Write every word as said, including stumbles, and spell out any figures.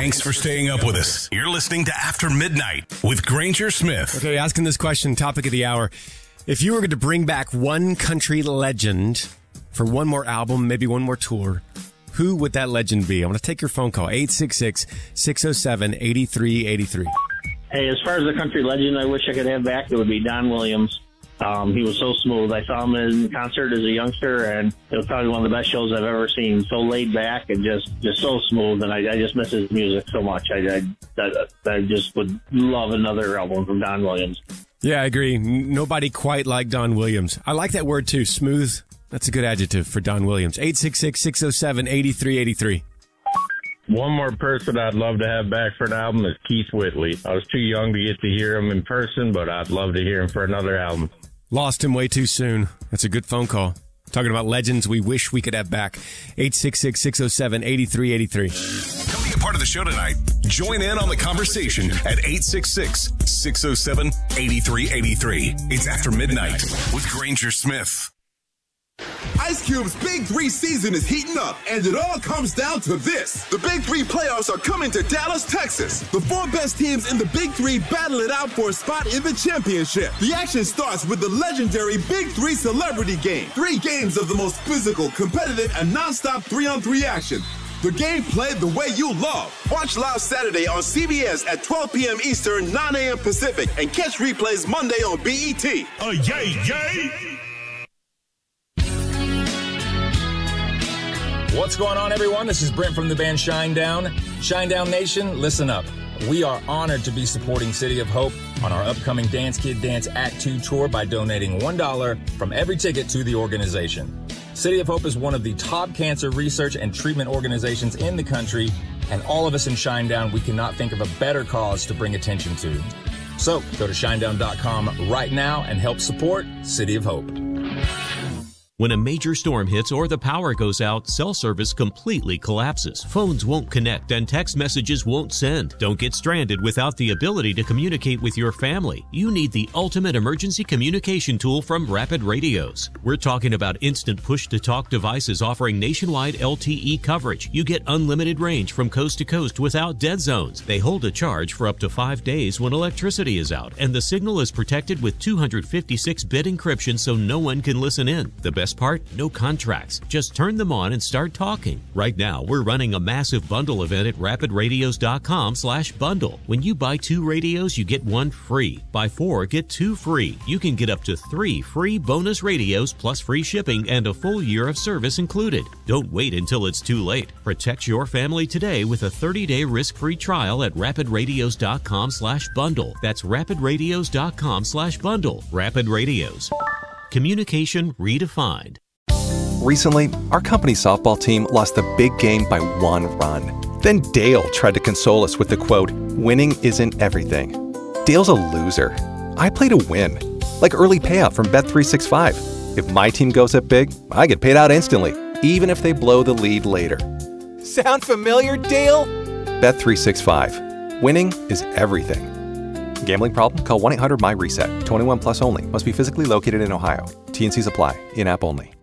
Thanks for staying up with us. You're listening to After Midnight with Granger Smith. Okay, asking this question, topic of the hour. If you were going to bring back one country legend for one more album, maybe one more tour, who would that legend be? I want to take your phone call, eight six six, six oh seven, eight three eight three. Hey, as far as the country legend I wish I could have back, it would be Don Williams. Um, he was so smooth. I saw him in concert as a youngster, and it was probably one of the best shows I've ever seen. So laid back and just, just so smooth, and I, I just miss his music so much. I, I, I just would love another album from Don Williams. Yeah, I agree. Nobody quite like Don Williams. I like that word, too, smooth. That's a good adjective for Don Williams. eight six six, six oh seven, eight three eight three. One more person I'd love to have back for an album is Keith Whitley. I was too young to get to hear him in person, but I'd love to hear him for another album. Lost him way too soon. That's a good phone call. Talking about legends we wish we could have back. eight six six, six oh seven, eight three eight three. Come be a part of the show tonight. Join in on the conversation at eight six six, six oh seven, eight three eight three. It's After Midnight with Granger Smith. Ice Cube's Big Three season is heating up, and it all comes down to this. The Big Three playoffs are coming to Dallas, Texas. The four best teams in the Big Three battle it out for a spot in the championship. The action starts with the legendary Big Three Celebrity Game. Three games of the most physical, competitive, and non-stop three-on-three action. The game played the way you love. Watch live Saturday on C B S at twelve p.m. Eastern, nine a.m. Pacific, and catch replays Monday on B E T. Oh, yay, yay! What's going on, everyone? This is Brent from the band Shinedown. Shinedown Nation, listen up. We are honored to be supporting City of Hope on our upcoming Dance Kid Dance Act two tour by donating one dollar from every ticket to the organization. City of Hope is one of the top cancer research and treatment organizations in the country, and all of us in Shinedown, we cannot think of a better cause to bring attention to. So go to shinedown dot com right now and help support City of Hope. When a major storm hits or the power goes out, cell service completely collapses. Phones won't connect and text messages won't send. Don't get stranded without the ability to communicate with your family. You need the ultimate emergency communication tool from Rapid Radios. We're talking about instant push-to-talk devices offering nationwide L T E coverage. You get unlimited range from coast to coast without dead zones. They hold a charge for up to five days when electricity is out, and the signal is protected with two fifty-six bit encryption so no one can listen in. The best part? No contracts. Just turn them on and start talking. Right now, we're running a massive bundle event at rapid radios dot com slash bundle. When you buy two radios, you get one free. Buy four, get two free. You can get up to three free bonus radios plus free shipping and a full year of service included. Don't wait until it's too late. Protect your family today with a thirty-day risk-free trial at rapid radios dot com slash bundle. That's rapid radios dot com slash bundle. Rapid Radios. Communication redefined. Recently, our company's softball team lost the big game by one run. Then Dale tried to console us with the quote, "Winning isn't everything." Dale's a loser. I play to win. Like early payout from Bet three sixty-five. If my team goes up big, I get paid out instantly, even if they blow the lead later. Sound familiar, Dale? Bet three sixty-five. Winning is everything. Gambling problem? Call one eight hundred M Y RESET. twenty-one plus only. Must be physically located in Ohio. T and Cs apply. In-app only.